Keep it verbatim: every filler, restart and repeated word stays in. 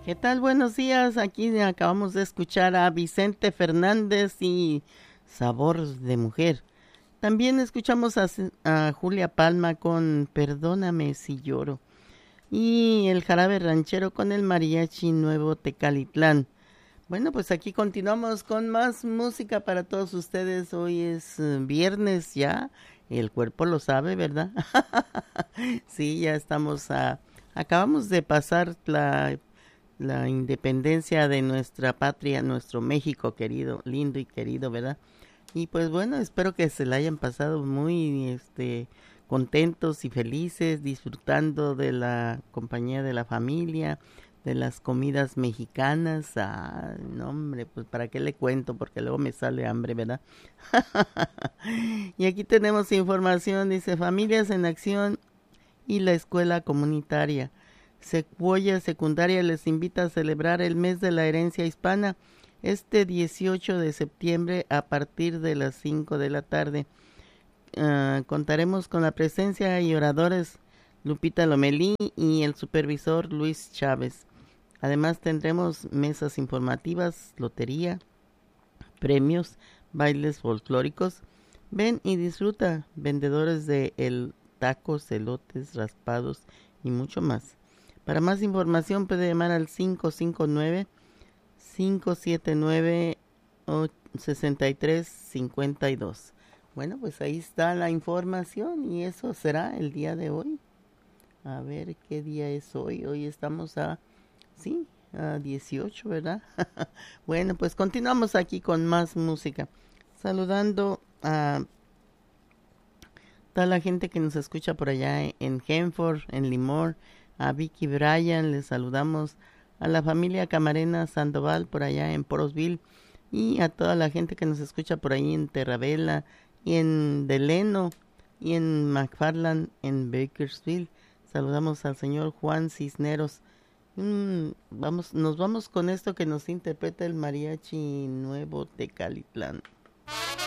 ¿Qué tal? Buenos días. Aquí acabamos de escuchar a Vicente Fernández y Sabor de Mujer. También escuchamos a, a Julia Palma con Perdóname si lloro. Y el jarabe ranchero con el mariachi Nuevo Tecalitlán. Bueno, pues aquí continuamos con más música para todos ustedes. Hoy es eh, viernes ya. El cuerpo lo sabe, ¿verdad? Sí, ya estamos a... Acabamos de pasar la la independencia de nuestra patria, nuestro México querido, lindo y querido, ¿verdad? Y pues bueno, espero que se la hayan pasado muy este contentos y felices, disfrutando de la compañía de la familia, de las comidas mexicanas. Ah, no, hombre, pues para qué le cuento, porque luego me sale hambre, ¿verdad? Y aquí tenemos información, dice Familias en Acción y la Escuela Comunitaria. Secuoya Secundaria les invita a celebrar el mes de la herencia hispana este dieciocho de septiembre a partir de las cinco de la tarde. Uh, contaremos con la presencia y oradores Lupita Lomelí y el supervisor Luis Chávez. Además tendremos mesas informativas, lotería, premios, bailes folclóricos. Ven y disfruta, vendedores de el tacos, elotes, raspados y mucho más. Para más información puede llamar al cinco cinco nueve, cinco siete nueve, seis tres cinco dos. Bueno, pues ahí está la información y eso será el día de hoy. A ver qué día es hoy. Hoy estamos a, sí, a dieciocho, ¿verdad? Bueno, pues continuamos aquí con más música. Saludando a toda la gente que nos escucha por allá en Hanford, en Limor, a Vicky Bryan, les saludamos a la familia Camarena Sandoval por allá en Porosville y a toda la gente que nos escucha por ahí en Terravela y en Deleno y en McFarland en Bakersfield. Saludamos al señor Juan Cisneros. Mm, vamos, nos vamos con esto que nos interpreta el mariachi Nuevo Tecalitlán.